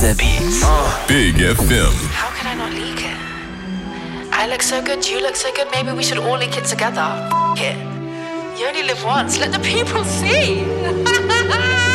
the beats. Big FM. How could I not leak it? I look so good, you look so good, maybe we should all leak it together. F it. You only live once, let the people see.